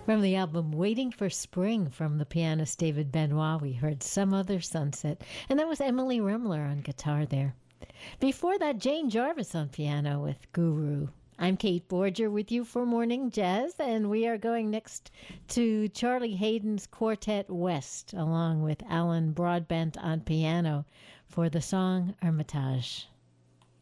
From the album Waiting for Spring from the pianist David Benoit, we heard Some Other Sunset. And that was Emily Remler on guitar there. Before that, Jane Jarvis on piano with Guru. I'm Kate Borger with you for Morning Jazz, and we are going next to Charlie Haden's Quartet West, along with Alan Broadbent on piano for the song Hermitage.